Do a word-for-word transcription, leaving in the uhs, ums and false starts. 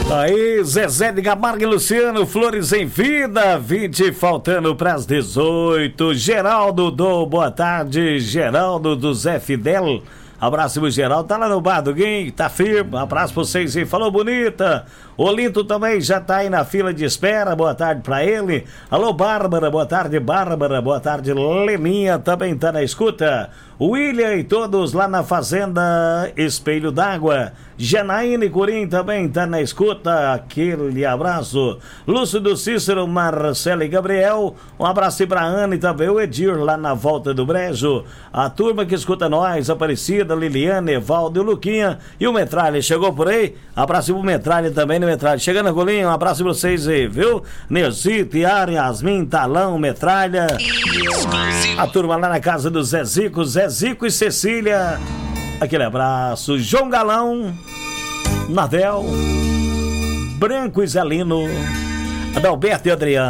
Aí, Zezé de Camargo e Luciano, Flores em Vida, vinte faltando para as dezoito. Geraldo do Boa Tarde, Geraldo do Zé Fidel. Abraço pro Geraldo, tá lá no bar do Guim, tá firme. Abraço pra vocês aí, falou bonita. Olinto também já tá aí na fila de espera, boa tarde pra ele. Alô, Bárbara, boa tarde, Bárbara, boa tarde, Leninha também tá na escuta. William e todos lá na Fazenda Espelho d'Água. Janaíne Corim também tá na escuta, aquele abraço. Lúcio do Cícero, Marcelo e Gabriel, um abraço pra Ana e também o Edir lá na Volta do Brejo. A turma que escuta nós, Aparecida, Liliane, Evaldo e o Luquinha. E o Metralha, chegou por aí? Abraço pro Metralha também, né, Metralha? Chegando a Golinha, um abraço pra vocês aí, viu? Nercito, Yara, Yasmin, Talão, Metralha. A turma lá na casa do Zezico, Zezico e Cecília. Aquele abraço. João Galão, Nadel, Branco e Zelino, Adalberto e Adriano.